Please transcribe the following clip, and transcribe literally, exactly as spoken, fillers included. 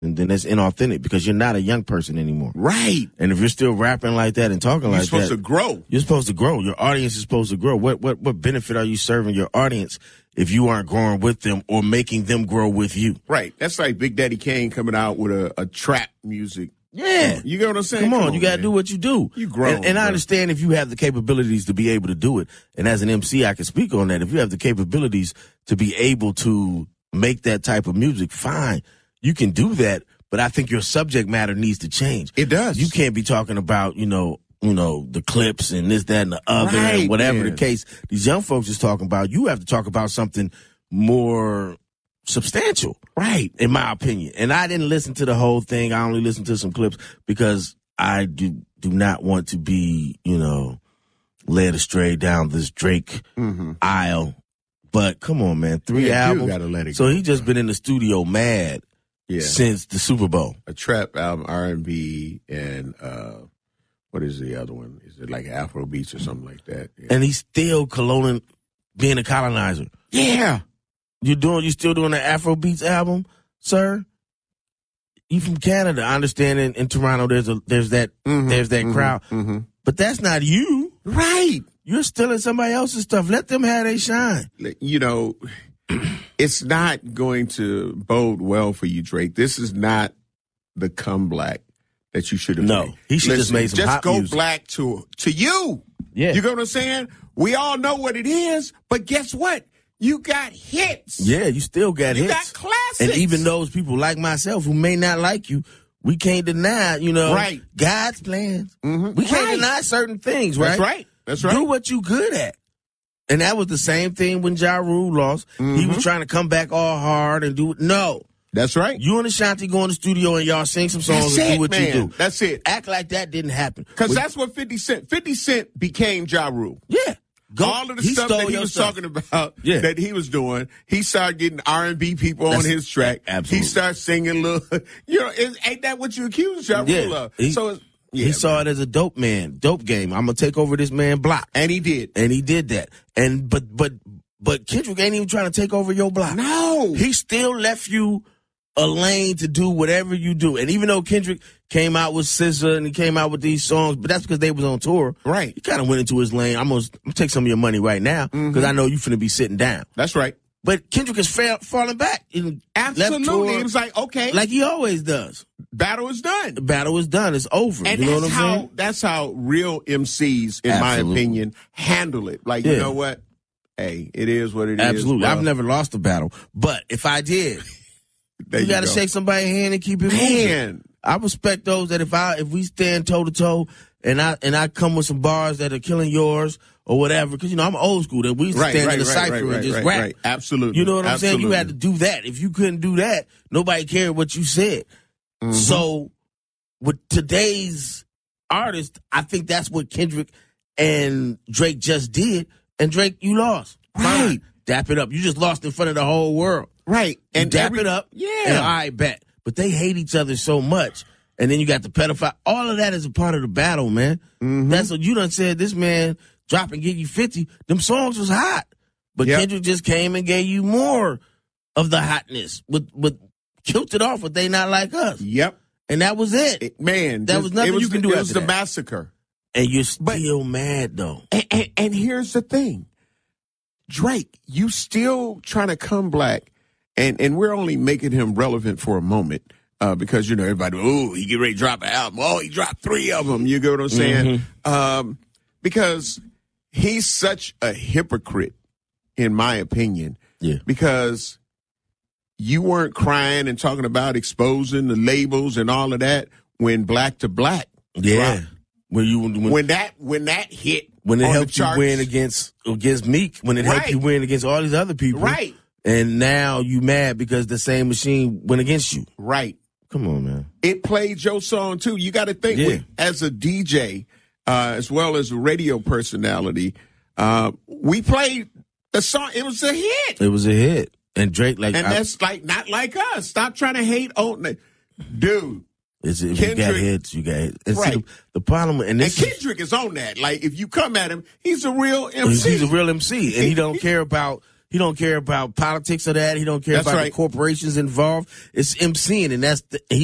And then that's inauthentic because you're not a young person anymore. Right. And if you're still rapping like that and talking you're like that. You're supposed to grow. You're supposed to grow. Your audience is supposed to grow. What, what, what benefit are you serving your audience if you aren't growing with them or making them grow with you? Right. That's like Big Daddy Kane coming out with a, a trap music. Yeah. You get what I'm saying? Come on, Come on you got to do what you do. You grow. And, and I understand if you have the capabilities to be able to do it. And as an M C, I can speak on that. If you have the capabilities to be able to make that type of music, fine. You can do that. But I think your subject matter needs to change. It does. You can't be talking about, you know, you know, the clips and this, that, and the other, right, and whatever man. the case these young folks is talking about. You have to talk about something more substantial. Right. In my opinion. And I didn't listen to the whole thing. I only listened to some clips because I do do not want to be, you know, led astray down this Drake mm-hmm. aisle. But come on, man. Three yeah, albums. You gotta let it so go. he just been in the studio mad. Yeah. Since the Super Bowl. A trap album, R and B, and uh, what is the other one? Is it like Afro Beats or something like that? Yeah. And he's still colonial, being a colonizer. Yeah. You doing? You still doing the Afro Beats album, sir? You from Canada? I understand. In, in Toronto, there's a there's that mm-hmm, there's that mm-hmm, crowd, mm-hmm. but that's not you, right? You're stealing somebody else's stuff. Let them have their shine. You know. It's not going to bode well for you, Drake. This is not the come black that you should have no, made. He should Listen, just made some just hot go music. black to to you. Yeah. You know what I'm saying? We all know what it is, but guess what? You got hits. Yeah, you still got you hits. You got classics. And even those people like myself who may not like you, we can't deny, you know, right. God's plans. Mm-hmm. We can't right. deny certain things, right? That's right. That's right. Do what you good at. And that was the same thing when Ja Rule lost. Mm-hmm. He was trying to come back all hard and do it. No. That's right. You and Ashanti go in the studio and y'all sing some songs that's and it, do what man. you do. That's it. Act like that didn't happen. Because that's what fifty Cent, fifty Cent became Ja Rule. Yeah. Go, All of the stuff that he was stuff. talking about yeah. that he was doing, he started getting R and B people that's, on his track. Absolutely. He started singing little, you know, ain't that what you accused Ja Rule yeah. of? He, so it's, Yeah, he saw man. it as a dope man, dope game. I'm gonna take over this man block, and he did, and he did that. And but but but Kendrick ain't even trying to take over your block. No, he still left you a lane to do whatever you do. And even though Kendrick came out with S Z A and he came out with these songs, but that's because they was on tour. Right, he kind of went into his lane. I'm gonna, I'm gonna take some of your money right now because mm-hmm. I know you finna be sitting down. That's right. But Kendrick is fa- falling back. In Absolutely, it was like okay, like he always does. Battle is done. The battle is done. It's over. And you know that's what I'm how saying? that's how real M Cs, in Absolutely. my opinion, handle it. Like yeah. you know what? Hey, it is what it Absolutely. is. Absolutely. Well, I've never lost a battle, but if I did, you, you got to go. shake somebody's hand and keep it Man. moving. I respect those that if I if we stand toe to toe and I and I come with some bars that are killing yours or whatever, because you know I'm old school that we used to right, stand right, in the right, cipher right, and right, just right, rap. Right. Absolutely. You know what I'm Absolutely. saying? You had to do that. If you couldn't do that, nobody cared what you said. Mm-hmm. So with today's artists, I think that's what Kendrick and Drake just did. And Drake, you lost. Right. Fine. Dap it up. You just lost in front of the whole world. Right. And and dap every, it up. Yeah. And I bet. But they hate each other so much. And then you got the pedophile. All of that is a part of the battle, man. Mm-hmm. That's what you done said. This man drop and give you fifty. Them songs was hot. But yep. Kendrick just came and gave you more of the hotness. With with killed it off with They Not Like Us. Yep. And that was it. it man. That just, was nothing was you can the, do It after was the that. massacre. And you're still but, mad, though. And, and, and here's the thing. Drake, you still trying to come black, and, and we're only making him relevant for a moment uh, because, you know, everybody, oh, he get ready to drop an album. Oh, he dropped three of them. You get what I'm saying? Mm-hmm. Um, because he's such a hypocrite, in my opinion. Yeah. Because you weren't crying and talking about exposing the labels and all of that when Black to Black yeah. dropped. When you when, when that when that hit when it on helped the charts, you win against against Meek, when it right. helped you win against all these other people, right? And now you mad because the same machine went against you, right? Come on, man. It played your song too. You got to think yeah. we, as a D J, uh, as well as a radio personality, uh, we played the song. It was a hit. It was a hit, and Drake like, and I, that's like not like us. Stop trying to hate on, dude. It's, if Kendrick, you got hits, you got hits. And right. see, the, the problem, and, this and Kendrick is, is on that. Like, if you come at him, he's a real M C. He's a real M C, and he don't care about, He don't care about politics of that. He don't care That's about right. the corporations involved. It's emceeing, and that's the, he